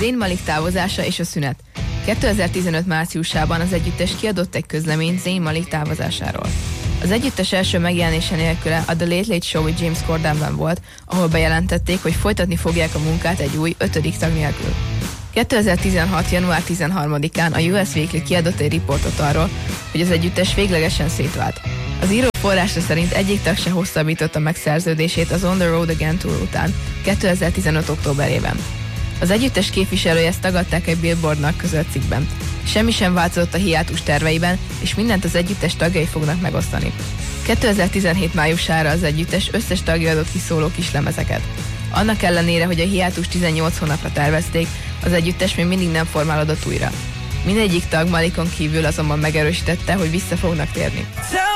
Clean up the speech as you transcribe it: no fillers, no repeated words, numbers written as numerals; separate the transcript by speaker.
Speaker 1: Zayn Malik távozása és a szünet. 2015 márciusában az együttes kiadott egy közleményt Zayn Malik távozásáról. Az együttes első megjelenése nélküle a The Late Late Show with James Cordenben volt, ahol bejelentették, hogy folytatni fogják a munkát egy új 5. tag nélkül. 2016. január 13-án a US Weekly kiadott egy riportot arról, hogy az együttes véglegesen szétvált. Az író forrása szerint egyik tag se hosszabbította meg szerződését az On the Road Again Tour után 2015. októberében. Az együttes képviselője ezt tagadták egy Billboardnak közölt cikkben. Semmi sem változott a hiátus terveiben, és mindent az együttes tagjai fognak megosztani. 2017 májusára az együttes összes tagja adott ki szóló kislemezeket. Annak ellenére, hogy a hiátus 18 hónapra tervezték, az együttes még mindig nem formálódott újra. Mindegyik tag Malikon kívül azonban megerősítette, hogy vissza fognak térni.